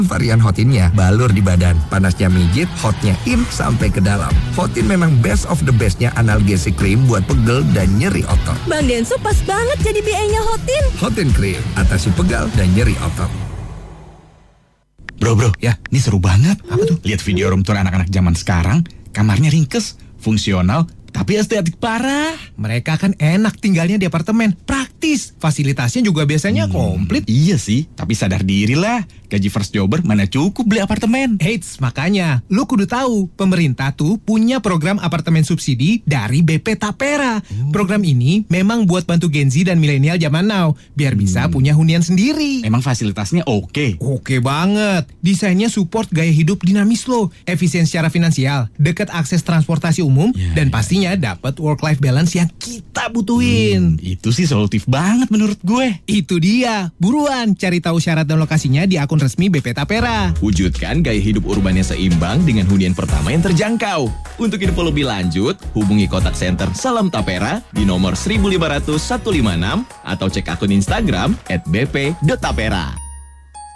Varian Hotinnya balur di badan, panasnya mijit, hotnya in sampai ke dalam. Hotin memang best of the bestnya analgesic cream buat pegel dan nyeri otot. Bang Denso pas banget jadi BA-nya Hotin. Hotin Cream, atasi pegal dan nyeri otot. Bro, ya, ini seru banget. Apa tuh? Lihat video room tour anak-anak zaman sekarang, kamarnya ringkes, fungsional, tapi estetik parah. Mereka kan enak tinggalnya di apartemen, praktis. Fasilitasnya juga biasanya komplit. Iya sih, tapi sadar diri lah. Gaji first jobber mana cukup beli apartemen. Eits, makanya lu kudu tahu, pemerintah tuh punya program apartemen subsidi dari BP Tapera. Program ini memang buat bantu Gen Z dan milenial zaman now, biar bisa punya hunian sendiri. Emang fasilitasnya oke? Oke banget. Desainnya support gaya hidup dinamis loh, efisien secara finansial, dekat akses transportasi umum, dan pastinya dapat work-life balance yang kita butuhin. Itu sih solutif banget menurut gue. Itu dia. Buruan cari tahu syarat dan lokasinya di akun resmi BP Tapera. Wujudkan gaya hidup urban yang seimbang dengan hunian pertama yang terjangkau. Untuk info lebih lanjut, hubungi kontak center Salam Tapera di nomor 1500156 atau cek akun Instagram @bp.tapera.